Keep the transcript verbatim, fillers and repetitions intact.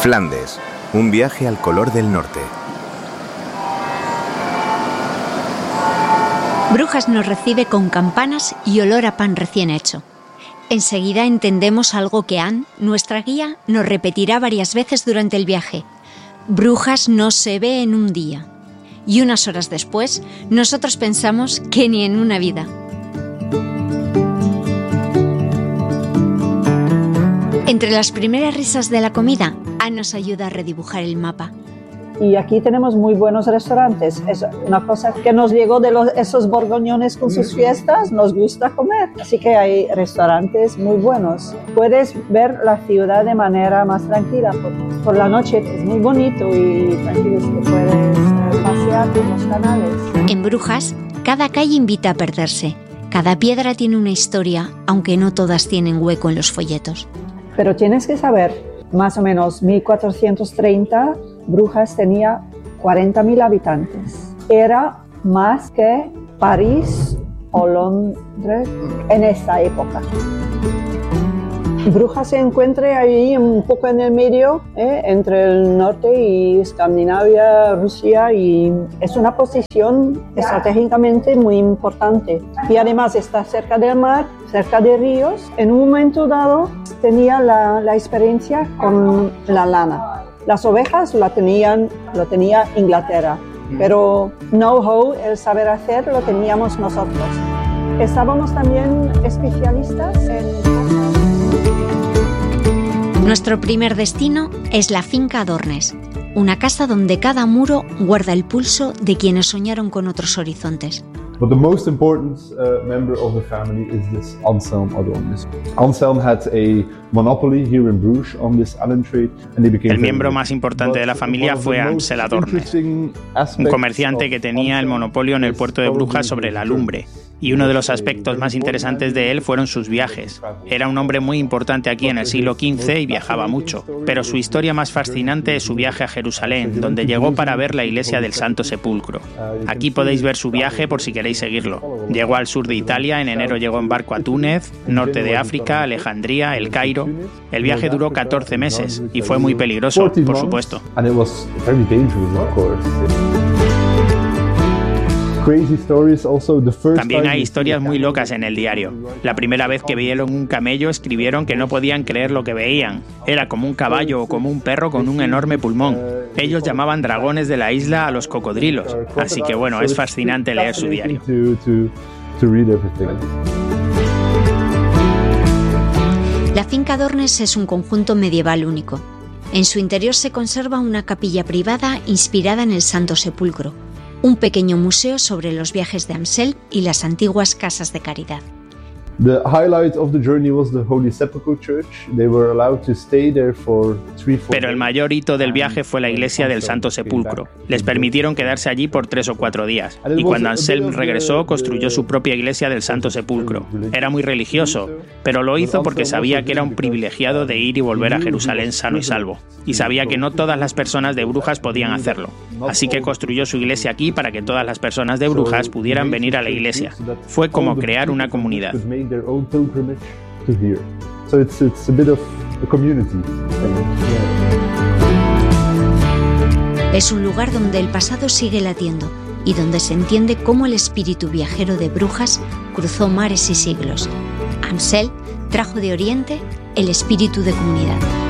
Flandes, un viaje al color del norte. Brujas nos recibe con campanas y olor a pan recién hecho. Enseguida entendemos algo que Anne, nuestra guía, nos repetirá varias veces durante el viaje. Brujas no se ve en un día. Y unas horas después, nosotros pensamos que ni en una vida. Entre las primeras risas de la comida, Anne nos ayuda a redibujar el mapa. Y aquí tenemos muy buenos restaurantes. Es una cosa que nos llegó de los, esos borgoñones con sus fiestas, nos gusta comer. Así que hay restaurantes muy buenos. Puedes ver la ciudad de manera más tranquila. Por, por la noche es muy bonito y tranquilo, te puedes pasear por los canales. En Brujas, cada calle invita a perderse. Cada piedra tiene una historia, aunque no todas tienen hueco en los folletos. Pero tienes que saber, más o menos mil cuatrocientos treinta, Brujas tenía cuarenta mil habitantes. Era más que París o Londres en esa época. Brujas se encuentra ahí un poco en el medio, ¿eh? entre el norte y Escandinavia, Rusia, y es una posición estratégicamente muy importante. Y además está cerca del mar, cerca de ríos. En un momento dado tenía la, la experiencia con la lana. Las ovejas la tenían, lo tenía Inglaterra, pero know-how, el saber hacer, lo teníamos nosotros. Estábamos también especialistas en... Nuestro primer destino es la finca Adornes, una casa donde cada muro guarda el pulso de quienes soñaron con otros horizontes. But the most important uh, member of the family is this Anselm Adornes. Anselm had a monopoly here in Bruges on this allen trade, and they became El miembro más importante de la familia fue Ansel Adornes, un comerciante que tenía el monopolio en el puerto de Brujas sobre la lumbre. Y uno de los aspectos más interesantes de él fueron sus viajes. Era un hombre muy importante aquí en el siglo quince y viajaba mucho, pero su historia más fascinante es su viaje a Jerusalén, donde llegó para ver la iglesia del Santo Sepulcro. Aquí podéis ver su viaje por si queréis seguirlo. Llegó al sur de Italia, en enero llegó en barco a Túnez, norte de África, Alejandría, El Cairo. El viaje duró catorce meses y fue muy peligroso, por supuesto. También hay historias muy locas en el diario. La primera vez que vieron un camello escribieron que no podían creer lo que veían. Era como un caballo o como un perro con un enorme pulmón. Ellos llamaban dragones de la isla a los cocodrilos. Así que bueno, es fascinante leer su diario. La finca Adornes es un conjunto medieval único. En su interior se conserva una capilla privada inspirada en el Santo Sepulcro, un pequeño museo sobre los viajes de Anselm y las antiguas casas de caridad. The highlight of the journey was the Holy Sepulchre Church. They were allowed to stay there for three, four Pero el mayor hito del viaje fue la iglesia del Santo Sepulcro. Les permitieron quedarse allí por tres o cuatro días. Y cuando Anselm regresó, construyó su propia iglesia del Santo Sepulcro. Era muy religioso, pero lo hizo porque sabía que era un privilegiado de ir y volver a Jerusalén sano y salvo. Y sabía que no todas las personas de Brujas podían hacerlo. Así que construyó su iglesia aquí para que todas las personas de Brujas pudieran venir a la iglesia. Fue como crear una comunidad. their own pilgrimage to here. So it's it's a bit of a community. Es un lugar donde el pasado sigue latiendo y donde se entiende cómo el espíritu viajero de Brujas cruzó mares y siglos. Anselm trajo de Oriente el espíritu de comunidad.